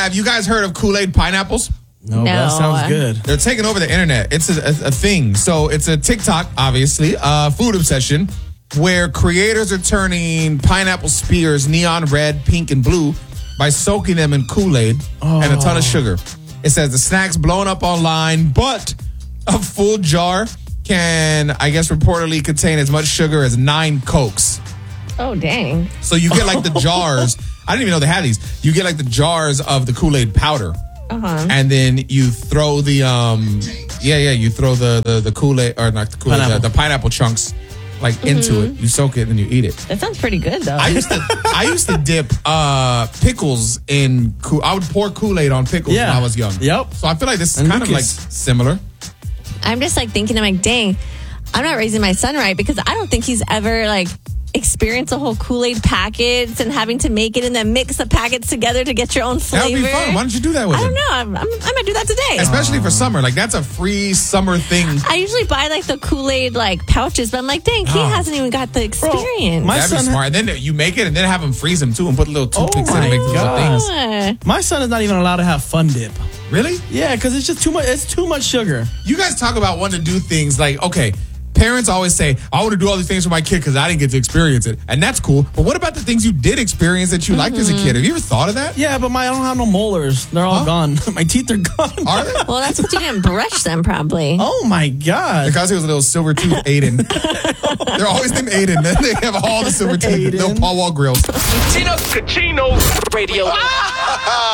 Have you guys heard of Kool-Aid pineapples? No, that sounds good. They're taking over the internet. It's a thing. So it's a TikTok, obviously, food obsession, where creators are turning pineapple spears neon red, pink, and blue by soaking them in Kool-Aid and a ton of sugar. It says the snack's blown up online, but a full jar can, I guess, reportedly contain as much sugar as 9 Cokes. Oh, dang. So you get like the jars. I didn't even know they had these. You get like the jars of the Kool-Aid powder. And then you throw the you throw the Kool-Aid, or not the Kool-Aid, the pineapple chunks like into it. You soak it and you eat it. That sounds pretty good, though. I used to dip pickles in I would pour Kool-Aid on pickles when I was young. Yep. So I feel like this is kind of like similar. I'm just like thinking, I'm like, dang, I'm not raising my son right, because I don't think he's ever like experienced a whole Kool-Aid packets and having to make it and then mix the packets together to get your own flavor. That would be fun. Why don't you do that with him? I don't know. I might do that today. Especially for summer. Like, that's a free summer thing. I usually buy like the Kool-Aid like pouches, but I'm like, dang, he hasn't even got the experience. That'd be smart. And then you make it and then have him freeze them too and put little toothpicks in and make the little things. My son is not even allowed to have Fun Dip. Really? Yeah, because it's just too much. It's too much sugar. You guys talk about wanting to do things like, okay, parents always say, I want to do all these things for my kid because I didn't get to experience it. And that's cool. But what about the things you did experience that you liked as a kid? Have you ever thought of that? Yeah, but I don't have no molars. They're all gone. My teeth are gone. Are they? Well, that's because you didn't brush them, probably. Oh, my God. Because he was a little silver tooth Aiden. They're always named Aiden. They have all the silver teeth. Little Paul Wall grills. Tino Cochino Radio.